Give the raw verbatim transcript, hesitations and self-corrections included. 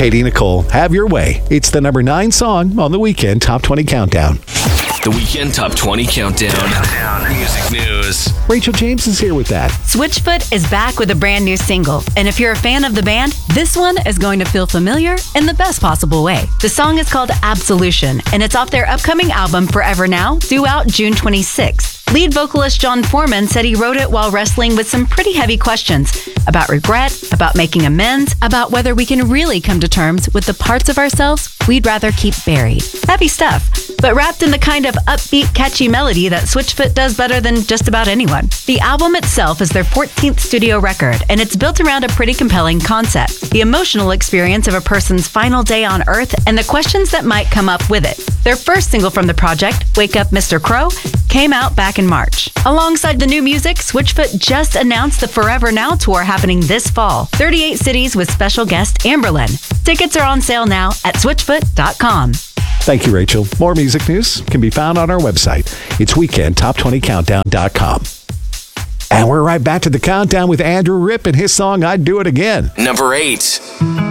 Katie Nicole, Have Your Way. It's the number nine song on the Weekend Top twenty Countdown. The Weekend Top twenty Countdown. Music news. Rachel James is here with that. Switchfoot is back with a brand new single. And if you're a fan of the band, this one is going to feel familiar in the best possible way. The song is called Absolution, and it's off their upcoming album Forever Now, due out June twenty-sixth. Lead vocalist John Foreman said he wrote it while wrestling with some pretty heavy questions about regret, about making amends, about whether we can really come to terms with the parts of ourselves we'd rather keep buried. Heavy stuff, but wrapped in the kind of upbeat, catchy melody that Switchfoot does better than just about anyone. The album itself is their fourteenth studio record, and it's built around a pretty compelling concept: the emotional experience of a person's final day on Earth and the questions that might come up with it. Their first single from the project, Wake Up Mister Crow, came out back in March. Alongside the new music, Switchfoot just announced the Forever Now tour happening this fall. thirty-eight cities with special guest Amberlynn. Tickets are on sale now at switchfoot dot com. Thank you, Rachel. More music news can be found on our website. It's weekend top twenty countdown dot com. And we're right back to the countdown with Andrew Ripp and his song, I'd Do It Again. Number eight.